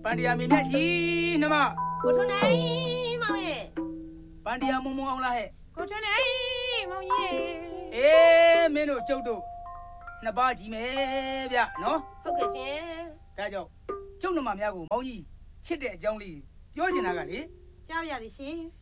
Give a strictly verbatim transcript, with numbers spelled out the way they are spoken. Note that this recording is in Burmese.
ပန်တရာမင်းမြတ်ကြီးနှမကိုထွန်းနိုင်မောင်ရဲ့ပန်တရာမုံမုံအောင်လားဟဲ့ကိုထွန်းနိုင်မောင်ရဲ့အေးမင်းတို့ကျုပ်တို့နှစ်ပါးကြီးမယ်ဗျနော်ဟုတ်ကဲ့ရှင်ဒါကြောင့်ကျုပ်နှမများကိုမောင်ကြီးချစ်တဲ့အကြောင်းလေးပြောချင်တာကလေကြားပါရသည်ရှင်